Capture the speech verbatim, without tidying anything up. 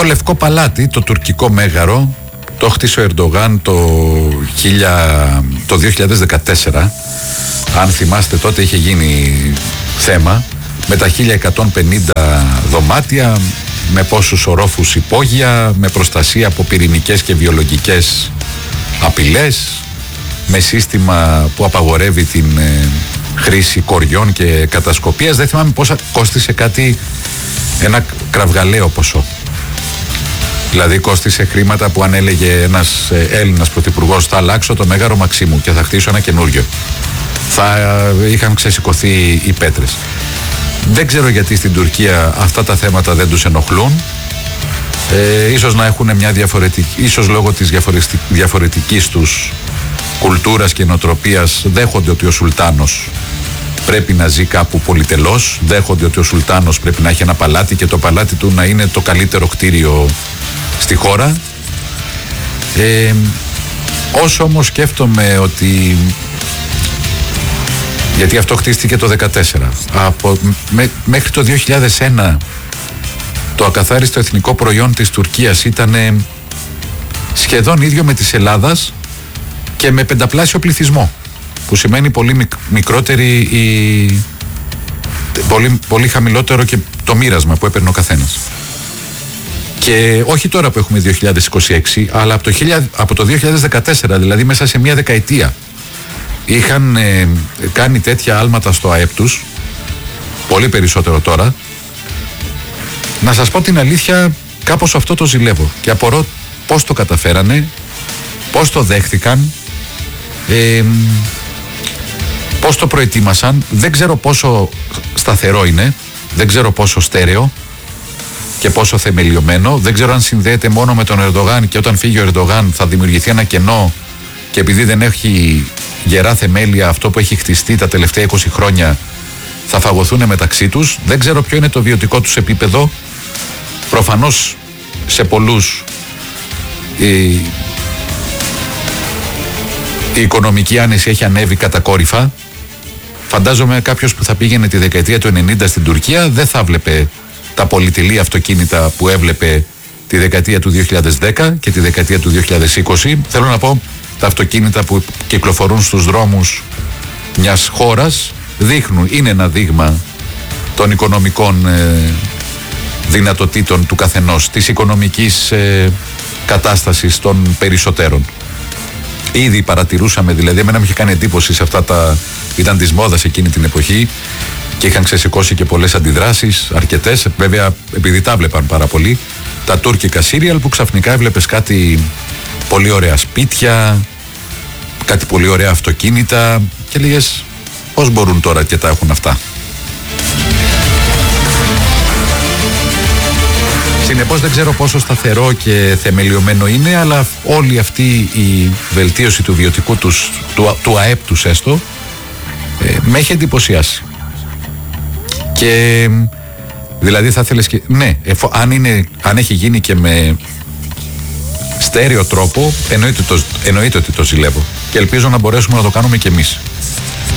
Λευκό Παλάτι, το τουρκικό μέγαρο, το χτίσε ο Ερντογάν το, το δύο χιλιάδες δεκατέσσερα. Αν θυμάστε, τότε είχε γίνει θέμα με τα χίλια εκατόν πενήντα δωμάτια, με πόσους ορόφους υπόγεια, με προστασία από πυρηνικές και βιολογικές απειλές, με σύστημα που απαγορεύει την ε, χρήση κοριών και κατασκοπίας. Δεν θυμάμαι πόσα κόστισε, κάτι, ένα κραυγαλαίο ποσό. Δηλαδή κόστισε χρήματα που αν έλεγε ένας ε, Έλληνας πρωθυπουργός, θα αλλάξω το Μέγαρο Μαξίμου και θα χτίσω ένα καινούριο, θα ε, είχαν ξεσηκωθεί οι πέτρες. Δεν ξέρω γιατί στην Τουρκία αυτά τα θέματα δεν τους ενοχλούν. Ε, ίσως να έχουν μια διαφορετική, ίσως λόγω της διαφορετικής τους κουλτούρας και νοοτροπίας δέχονται ότι ο Σουλτάνος πρέπει να ζει κάπου πολυτελώς, δέχονται ότι ο Σουλτάνος πρέπει να έχει ένα παλάτι και το παλάτι του να είναι το καλύτερο κτίριο στη χώρα. Ε, όσο όμως σκέφτομαι ότι, γιατί αυτό χτίστηκε το δύο χιλιάδες δεκατέσσερα, από, με, μέχρι το δύο χιλιάδες ένα το ακαθάριστο εθνικό προϊόν της Τουρκίας ήταν σχεδόν ίδιο με της Ελλάδας και με πενταπλάσιο πληθυσμό, που σημαίνει πολύ μικ, μικρότερη η, πολύ, πολύ χαμηλότερο και το μοίρασμα που έπαιρνε ο καθένας. Και όχι τώρα που έχουμε δύο χιλιάδες είκοσι έξι, αλλά από το, από το δύο χιλιάδες δεκατέσσερα, δηλαδή μέσα σε μια δεκαετία, είχαν ε, κάνει τέτοια άλματα στο ΑΕΠ τους, πολύ περισσότερο τώρα. Να σας πω την αλήθεια, κάπως αυτό το ζηλεύω και απορώ πώς το καταφέρανε, πώς το δέχτηκαν, ε, πώς το προετοίμασαν. Δεν ξέρω πόσο σταθερό είναι, δεν ξέρω πόσο στέρεο και πόσο θεμελιωμένο. Δεν ξέρω αν συνδέεται μόνο με τον Ερντογάν και όταν φύγει ο Ερντογάν θα δημιουργηθεί ένα κενό και επειδή δεν έχει γερά θεμέλια αυτό που έχει χτιστεί τα τελευταία είκοσι χρόνια θα φαγωθούν μεταξύ τους. Δεν ξέρω ποιο είναι το βιωτικό τους επίπεδο. Προφανώς σε πολλούς η, η οικονομική άνεση έχει ανέβει κατακόρυφα. Φαντάζομαι κάποιος που θα πήγαινε τη δεκαετία του ενενήντα στην Τουρκία δεν θα βλέπε τα πολυτελή αυτοκίνητα που έβλεπε τη δεκαετία του δύο χιλιάδες δέκα και τη δεκαετία του δύο χιλιάδες είκοσι. Θέλω να πω, τα αυτοκίνητα που κυκλοφορούν στους δρόμους μιας χώρας δείχνουν, είναι ένα δείγμα των οικονομικών ε, δυνατοτήτων του καθενός, της οικονομικής ε, κατάστασης των περισσότερων. Ήδη παρατηρούσαμε, δηλαδή εμένα μου είχε κάνει εντύπωση σε αυτά τα, ήταν της μόδας εκείνη την εποχή και είχαν ξεσηκώσει και πολλές αντιδράσεις, αρκετές, βέβαια επειδή τα βλέπαν πάρα πολύ, τα τουρκικά σύριαλ που ξαφνικά έβλεπες κάτι πολύ ωραία σπίτια, κάτι πολύ ωραία αυτοκίνητα και λέγες πώς μπορούν τώρα και τα έχουν αυτά. Συνεπώς δεν ξέρω πόσο σταθερό και θεμελιωμένο είναι, αλλά όλη αυτή η βελτίωση του βιωτικού τους, του, του ΑΕΠ τους έστω, ε, με έχει εντυπωσιάσει. Και δηλαδή θα θέλεις και, ναι, εφο, αν, είναι, αν έχει γίνει και με στέρεο τρόπο, εννοείται, το, εννοείται ότι το ζηλεύω και ελπίζω να μπορέσουμε να το κάνουμε και εμείς.